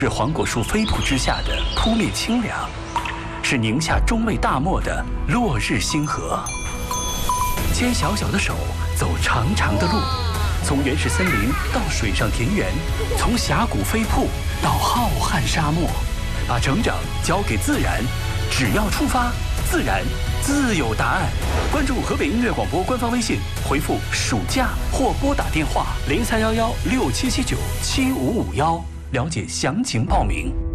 是黄果树飞瀑之下的扑面清凉，是宁夏中卫大漠的落日星河。牵小小的手，走长长的路，从原始森林到水上田园，从峡谷飞瀑到浩瀚沙漠，把成长交给自然，只要出发，自然自有答案。关注河北音乐广播官方微信，回复“暑假”或拨打电话031167797551，了解详情报名。